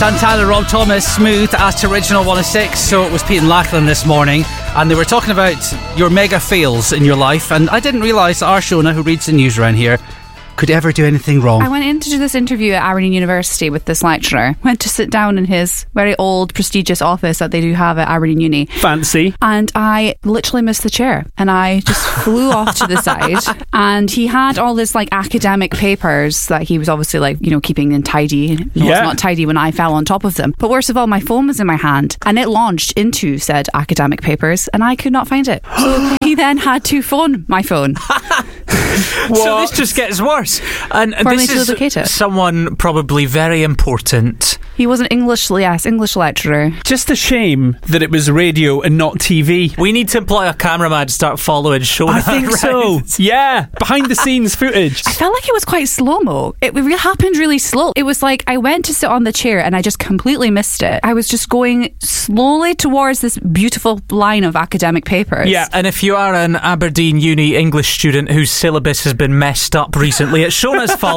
Santana, Rob Thomas, Smooth, asked Original 106. So it was Pete and Lachlan this morning, and they were talking about your mega fails in your life. And I didn't realise that our Shona, who reads the news around here, could ever do anything wrong. I went in to do this interview at Aberdeen University with this lecturer. Went to sit down in his very old, prestigious office that they do have at Aberdeen Uni. Fancy. And I literally missed the chair. And I just flew off to the side. And he had all this like academic papers that he was obviously like, you know, keeping in tidy. It was not tidy when I fell on top of them. But worst of all, my phone was in my hand and it launched into said academic papers and I could not find it. So he then had to phone my phone. So this just gets worse. And this is someone probably very important. He was an English lecturer. Just a shame that it was radio and not TV. We need to employ a cameraman to start following Shona. I think so. Yeah, behind the scenes footage. I felt like it was quite slow-mo. It happened really slow. It was like I went to sit on the chair and I just completely missed it. I was just going slowly towards this beautiful line of academic papers. Yeah, and if you are an Aberdeen Uni English student whose syllabus has been messed up recently, it's Shona's fault.